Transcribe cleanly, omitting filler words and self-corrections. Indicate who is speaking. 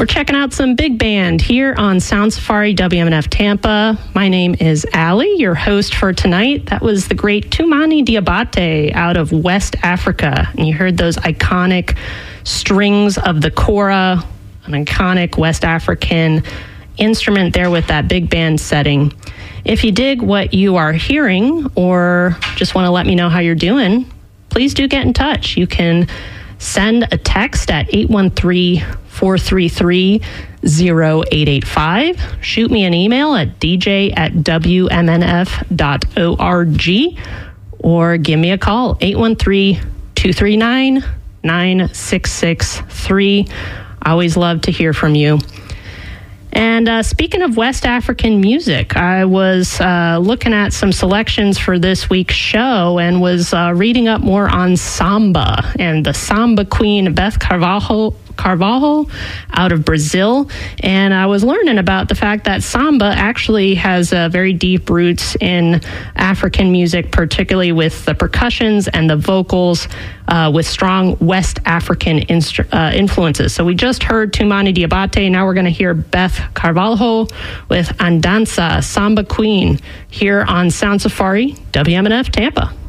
Speaker 1: We're checking out some big band here on Sound Safari WMNF Tampa. My name is Allie, your host for tonight. That was the great Toumani Diabaté out of West Africa. And you heard those iconic strings of the kora, an iconic West African instrument there with that big band setting. If you dig what you are hearing or just want to let me know how you're doing, please do get in touch. You can send a text at 813-433-0885. Shoot me an email at dj@wmnf.org or give me a call, 813-239-9663. I always love to hear from you. And speaking of West African music, I was looking at some selections for this week's show and was reading up more on samba and the samba queen Beth Carvalho out of Brazil. And I was learning about the fact that samba actually has very deep roots in African music, particularly with the percussions and the vocals with strong West African influences. So we just heard Toumani Diabaté. Now we're going to hear Beth Carvalho with Andansa, Samba Queen, here on Sound Safari, WMNF Tampa.